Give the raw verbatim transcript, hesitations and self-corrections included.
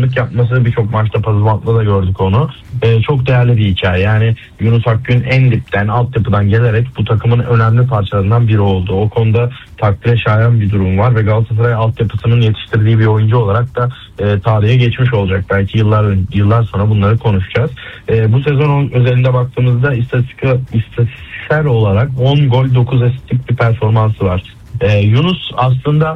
kaptanlık yapması, birçok maçta Pazımat'ta da gördük onu. E, çok değerli bir hikaye. Yani Yunus Akgün en dipten, altyapıdan gelerek bu takımın önemli parçalarından biri oldu. O konuda takdire şayan bir durum var ve Galatasaray altyapısının yetiştirdiği bir oyuncu olarak da e, tarihe geçmiş olacak. Belki yıllar yıllar sonra bunları konuşacağız. E, bu sezon özelinde baktığımızda istatistik, istatistiksel olarak on gol dokuz asistlik bir performansı var. E, Yunus aslında